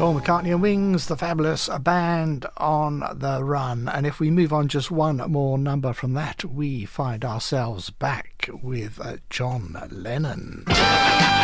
Paul McCartney and Wings, the fabulous band on the run. And if we move on just one more number from that, we find ourselves back with John Lennon.